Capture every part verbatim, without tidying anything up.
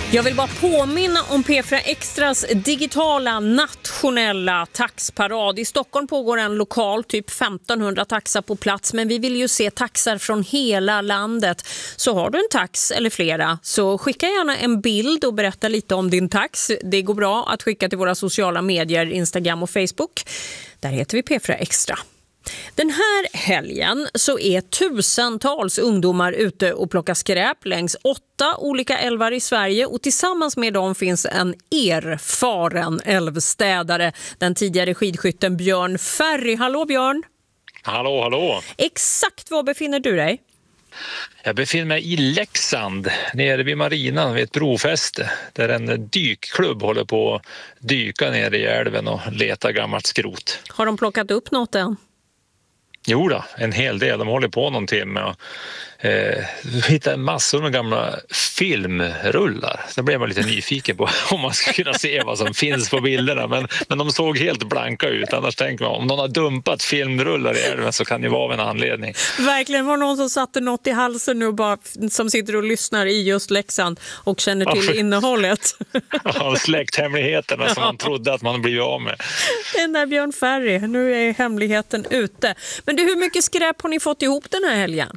Jag vill bara påminna om P fyra Extras digitala nationella taxparad. I Stockholm pågår en lokal, typ femtonhundra taxar på plats, men vi vill ju se taxar från hela landet. Så har du en tax eller flera, så skicka gärna en bild och berätta lite om din tax. Det går bra att skicka till våra sociala medier, Instagram och Facebook. Där heter vi P fyra Extra. Den här helgen så är tusentals ungdomar ute och plockar skräp längs åtta olika älvar i Sverige, och tillsammans med dem finns en erfaren älvstädare, den tidigare skidskytten Björn Ferry. Hallå Björn! Hallå, hallå! Exakt var befinner du dig? Jag befinner mig i Leksand, nere vid marinan vid ett brofäste, där en dykklubb håller på att dyka ner i älven och leta gammalt skrot. Har de plockat upp något än? Jo då, en hel del. De håller på någon timme och eh, hittar massor med gamla filmrullar. Så blev man lite nyfiken på om man ska kunna se vad som finns på bilderna. Men, men de såg helt blanka ut. Annars tänker man, om någon har dumpat filmrullar i älven så kan det vara av en anledning. Verkligen var någon som satte något i halsen nu bara, som sitter och lyssnar i just Leksand och känner till ja, för... innehållet. Ja, släkthemligheterna som man trodde att man blivit av med. Den där Björn Ferry, nu är hemligheten ute. Men du, hur mycket skräp har ni fått ihop den här helgen?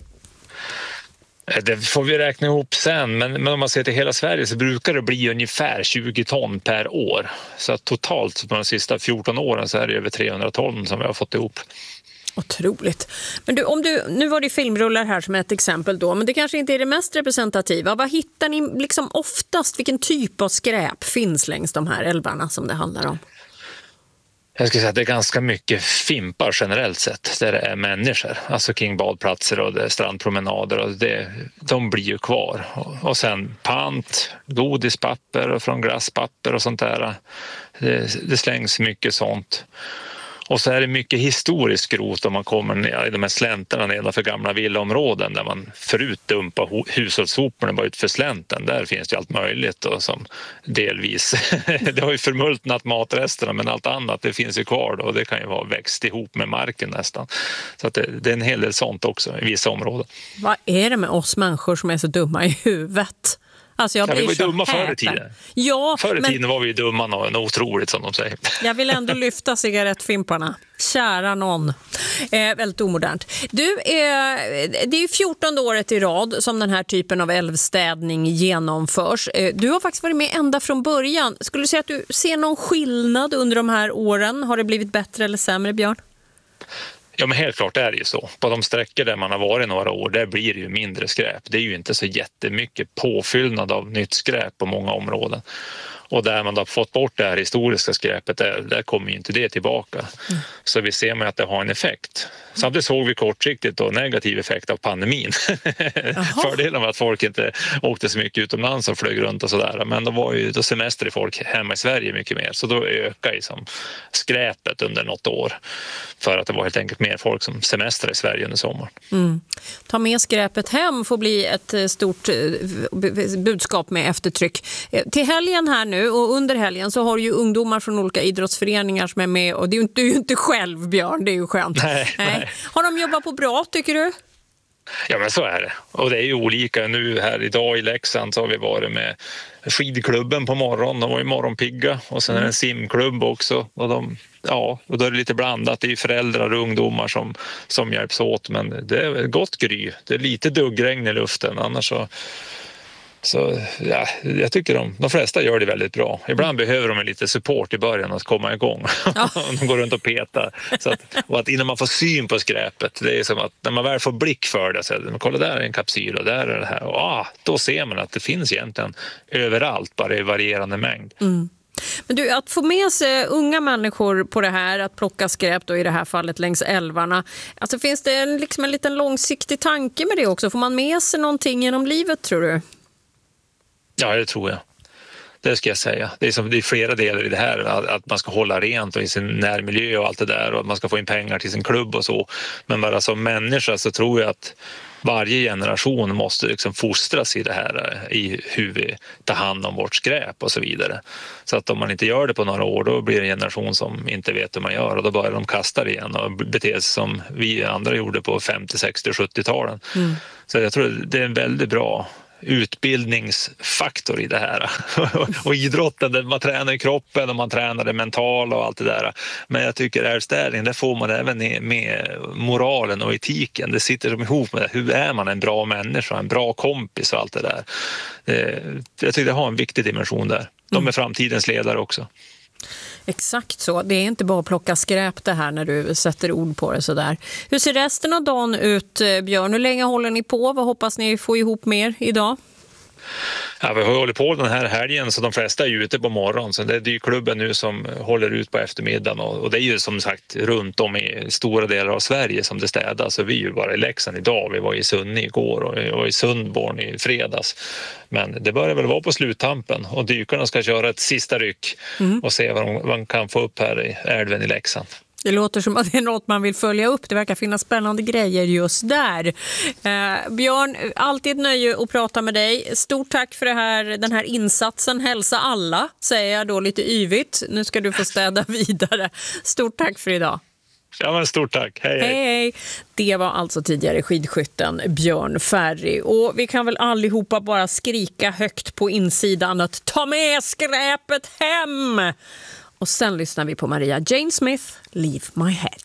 Det får vi räkna ihop sen, men, men om man ser till hela Sverige så brukar det bli ungefär tjugo ton per år. Så att totalt på de sista fjorton åren så är det över trehundra ton som vi har fått ihop. Otroligt. Men du, om du, nu var det filmrullar här som ett exempel då, men det kanske inte är det mest representativa. Vad hittar ni liksom oftast, vilken typ av skräp finns längs de här älvarna som det handlar om? Jag skulle säga att det är ganska mycket fimpar generellt sett, där det är människor, alltså kring badplatser och det är strandpromenader, och det, de blir ju kvar. Och, och sen pant, godispapper och från glasspapper och sånt där. Det, det slängs mycket sånt. Och så är det mycket historisk skrot om man kommer ner i de här slänterna nedanför gamla villaområden där man förut dumpar hushållssoporna bara ut för slänten. Där finns det allt möjligt och som delvis, det har ju förmultnat matresterna, men allt annat det finns ju kvar då, och det kan ju vara växt ihop med marken nästan. Så att det, det är en hel del sånt också i vissa områden. Vad är det med oss människor som är så dumma i huvudet? Alltså jag blir ja, vi var så dumma häpen. förr i tiden. Ja, förr i men... tiden var vi dumma och otroligt som de säger. Jag vill ändå lyfta cigarettfimparna. Kära någon. Eh, väldigt omodernt. Du, eh, det är ju fjortonde året i rad som den här typen av älvstädning genomförs. Eh, du har faktiskt varit med ända från början. Skulle du säga att du ser någon skillnad under de här åren? Har det blivit bättre eller sämre, Björn? Ja, men helt klart är det ju så. På de sträckor där man har varit några år, där blir det ju mindre skräp. Det är ju inte så jättemycket påfyllnad av nytt skräp på många områden. Och där man har fått bort det här historiska skräpet, där, där kommer ju inte det tillbaka. Mm. Så vi ser med att det har en effekt. Samtidigt såg vi kortsiktigt då negativ effekt av pandemin. Fördelen var att folk inte åkte så mycket utomlands och flög runt och sådär. Men då var ju då semester i folk hemma i Sverige mycket mer. Så då ökade liksom skräpet under något år. För att det var helt enkelt mer folk som semester i Sverige under sommaren. Mm. Ta med skräpet hem får bli ett stort budskap med eftertryck. Till helgen här nu och under helgen så har ju ungdomar från olika idrottsföreningar som är med. Och det är ju inte, du är ju inte själv, Björn, det är ju skönt. Nej, nej. Har de jobbat på bra, tycker du? Ja, men så är det. Och det är ju olika. Nu här idag i Leksand så har vi varit med skidklubben på morgonen. De var ju morgonpigga. Och sen är det en simklubb också. Och, de, ja, och då är det lite blandat. Det är ju föräldrar och ungdomar som, som hjälps åt. Men det är gott gry. Det är lite duggregn i luften. Annars så... Så ja, jag tycker de, de flesta gör det väldigt bra. Ibland behöver de en lite support i början att komma igång. Ja. De går runt och petar. Så att, och att innan man får syn på skräpet, det är som att när man väl får blick för det, så att, kolla där är en kapsyl och där är det här. Och, ah, då ser man att det finns egentligen överallt, bara i varierande mängd. Mm. Men du, att få med sig unga människor på det här, att plocka skräp då i det här fallet längs älvarna. Alltså finns det en, liksom en liten långsiktig tanke med det också? Får man med sig någonting genom livet, tror du? Ja, det tror jag. Det ska jag säga. Det är, som, det är flera delar i det här. Att, att man ska hålla rent och i sin närmiljö och allt det där. Och att man ska få in pengar till sin klubb och så. Men bara som människa så tror jag att varje generation måste liksom fostras i det här. I hur vi tar hand om vårt skräp och så vidare. Så att om man inte gör det på några år, då blir det en generation som inte vet hur man gör. Och då börjar de kasta det igen och bete sig som vi andra gjorde på femtio, sextio, sjuttio-talen. Mm. Så jag tror det är en väldigt bra utbildningsfaktor i det här. Och idrotten, där man tränar i kroppen och man tränar det mentala och allt det där. Men jag tycker ärstädning, där får man även med moralen och etiken. Det sitter som ihop med det. Hur är man en bra människa, en bra kompis och allt det där. Jag tycker det har en viktig dimension där. De är framtidens ledare också. Exakt så. Det är inte bara att plocka skräp det här när du sätter ord på det sådär. Hur ser resten av dagen ut, Björn? Hur länge håller ni på? Vad hoppas ni få ihop mer idag? Ja, vi har hållit på den här helgen så de flesta är ute på morgonen. Så det är dykklubben nu som håller ut på eftermiddagen. Och det är ju som sagt runt om i stora delar av Sverige som det städas. Så vi är ju bara i Leksand idag. Vi var i Sunne igår och vi var i Sundborn i fredags. Men det börjar väl vara på sluttampen. Och dykarna ska köra ett sista ryck mm. och se vad de, vad de kan få upp här i älven i Leksand. Det låter som att det är något man vill följa upp. Det verkar finnas spännande grejer just där. Eh, Björn, alltid ett nöje att prata med dig. Stort tack för det här, den här insatsen. Hälsa alla, säger jag då lite yvigt. Nu ska du få städa vidare. Stort tack för idag. Ja, men stort tack. Hej, hej. Hej, hej. Det var alltså tidigare skidskytten Björn Ferry. Och vi kan väl allihopa bara skrika högt på insidan att ta med skräpet hem! Och sen lyssnar vi på Maria Jane Smith, Leave My Head.